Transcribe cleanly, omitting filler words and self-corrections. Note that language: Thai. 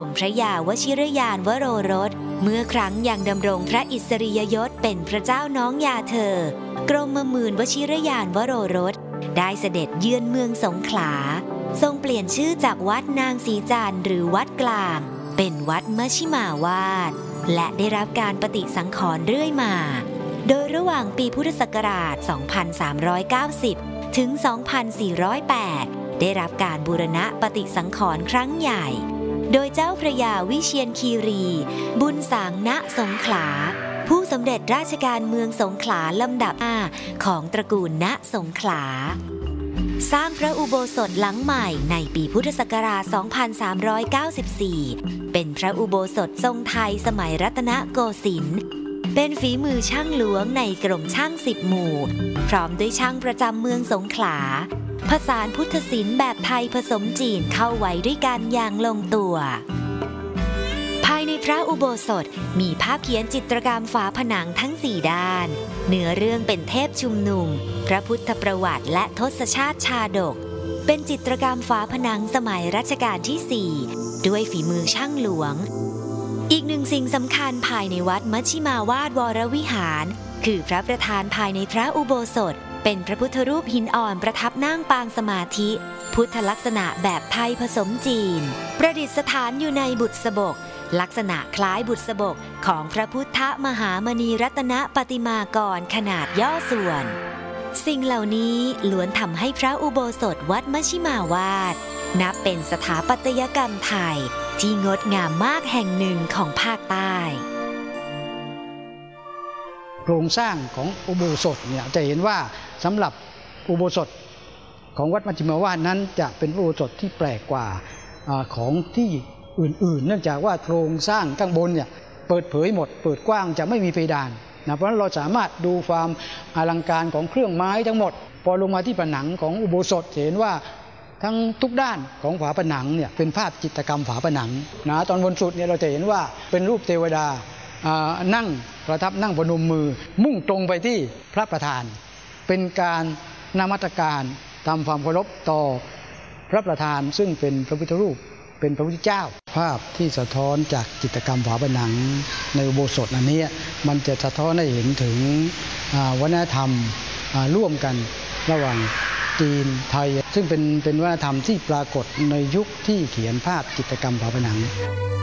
พระยาวชิรยานวโรรสเมื่อครั้งยังดำรงพระอิสริยยศเป็นพระเจ้าน้องยาเธอกรมหมื่นวชิรยานวโรรสได้เสด็จเยือนเมืองสงขลาทรงเปลี่ยนชื่อจากวัดนางศรีจันทร์หรือวัดกลางเป็นวัดมชิมาวาสและได้รับการปฏิสังขรณ์เรื่อยมาโดยระหว่างปีพุทธศักราช 2390 ถึง 2408 ได้รับการบูรณะปฏิสังขรณ์ครั้งใหญ่โดยเจ้าพระยาวิเชียรคีรีบุญสางณสงขลาผู้สำเร็จราชการเมืองสงขลาลำดับ5ของตระกูลณสงขลาสร้างพระอุโบสถหลังใหม่ในปีพุทธศักราช 2394 เป็นพระอุโบสถทรงไทยสมัยรัตนโกสินทร์เป็นฝีมือช่างหลวงในกรมช่าง10 หมู่พร้อมด้วยช่างประจำเมืองสงขลาผสานพุทธศิลป์แบบไทยผสมจีนเข้าไว้ด้วยกันอย่างลงตัวภายในพระอุโบสถมีภาพเขียนจิตรกรรมฝาผนังทั้ง4ด้านเนื้อเรื่องเป็นเทพชุมนุมพระพุทธประวัติและทศชาติชาดกเป็นจิตรกรรมฝาผนังสมัยรัชกาลที่4ด้วยฝีมือช่างหลวงอีกหนึ่งสิ่งสำคัญภายในวัดมัชชิมาวาสวรวิหารคือพระประธานภายในพระอุโบสถเป็นพระพุทธรูปหินอ่อนประทับนั่งปางสมาธิพุทธลักษณะแบบไทยผสมจีนประดิษฐานอยู่ในบุษบกลักษณะคล้ายบุษบกของพระพุทธมหามณีรัตนปฏิมากรขนาดย่อส่วนสิ่งเหล่านี้ล้วนทำให้พระอุโบสถวัดมัชชิมาวาสนับเป็นสถาปัตยกรรมไทยที่งดงามมากแห่งหนึ่งของภาคใต้โครงสร้างของอุโบสถเนี่ยจะเห็นว่าสำหรับอุโบสถของวัดมัชชิมาวาสนั้นจะเป็นอุโบสถที่แปลกกว่าของที่อื่นๆเนื่องจากว่าโครงสร้างข้างบนเนี่ยเปิดเผยหมดเปิดกว้างจะไม่มีเพดานนะเพราะฉะนั้นเราสามารถดูความอลังการของเครื่องไม้ทั้งหมดพอลงมาที่ผนังของอุโบสถเห็นว่าทั้งทุกด้านของฝาผนังเนี่ยเป็นภาพจิตรกรรมฝาผนังนะตอนบนสุดเนี่ยเราจะเห็นว่าเป็นรูปเทวดานั่งประทับนั่งพนมมือมุ่งตรงไปที่พระประธานเป็นการนมัสการทำความเคารพต่อพระประธานซึ่งเป็นพระพุทธรูปเป็นพระพุทธเจ้าภาพที่สะท้อนจากจิตรกรรมฝาผนังในอุโบสถอันนี้มันจะสะท้อนให้เห็นถึงวัฒนธรรมร่วมกันระหว่างจีนไทยซึ่งเป็นวัฒนธรรมที่ปรากฏในยุคที่เขียนภาพจิตรกรรมฝาผนัง